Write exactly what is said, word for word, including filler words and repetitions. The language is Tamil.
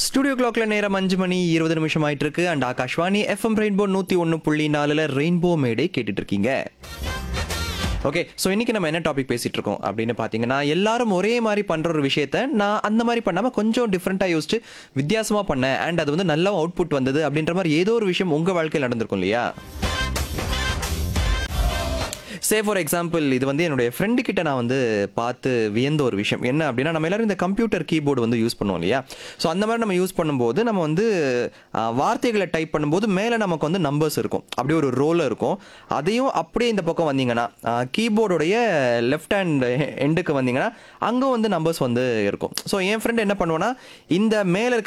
ஸ்டுடியோ கிளாக்ல நேரம் அஞ்சு மணி இருபது நிமிஷம் ஆயிட்டு இருக்கு. அண்ட் ஆகாஷ்வாணி எஃப்எம் ரெயின்போ நூத்தி ஒன்னு புள்ளி நாலுல ரெயின்போ மேடை கேட்டுட்டு இருக்கீங்க. ஓகே, ஸோ இன்னைக்கு நம்ம என்ன டாபிக் பேசிட்டு இருக்கோம் அப்படின்னு பார்த்தீங்கன்னா, எல்லாரும் ஒரே மாதிரி பண்ற ஒரு விஷயத்த நான் அந்த மாதிரி பண்ணாம கொஞ்சம் டிஃப்ரெண்ட்டாக யோசிச்சு வித்தியாசமா பண்ணேன் அண்ட் அது வந்து நல்ல அவுட்புட் வந்தது அப்படின்ற மாதிரி ஏதோ ஒரு விஷயம் உங்க வாழ்க்கையில் நடந்திருக்கும் இல்லையா? சே ஃபார் எக்ஸாம்பிள், இது வந்து என்னுடைய ஃப்ரெண்டு கிட்ட நான் வந்து பார்த்து வியந்த ஒரு விஷயம் என்ன அப்படின்னா, நம்ம எல்லாரும் இந்த கம்ப்யூட்டர் கீபோர்டு வந்து யூஸ் பண்ணுவோம் இல்லையா? ஸோ அந்த மாதிரி நம்ம யூஸ் பண்ணும்போது நம்ம வந்து ஆஹ், வார்த்தைகளை டைப் பண்ணும்போது மேலே நமக்கு வந்து நம்பர்ஸ் இருக்கும், அப்படியே ஒரு ரோல இருக்கும். அதையும் அப்படியே இந்த பக்கம் வந்தீங்கன்னா கீபோர்டுடைய லெஃப்ட் ஹேண்ட் எண்டுக்கு வந்தீங்கன்னா அங்கே வந்து நம்பர்ஸ் வந்து இருக்கும். ஸோ என் ஃப்ரெண்ட் என்ன பண்ணுவேன்னா, இந்த மேலே இருக்க